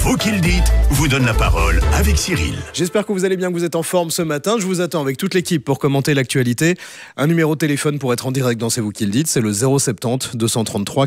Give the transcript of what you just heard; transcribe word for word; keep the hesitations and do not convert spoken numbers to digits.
Vous qui le dites vous donne la parole avec Cyril. J'espère que vous allez bien, que vous êtes en forme ce matin. Je vous attends avec toute l'équipe pour commenter l'actualité. Un numéro de téléphone pour être en direct dans C'est vous qui le dites, c'est le zéro sept zéro deux cent trente-trois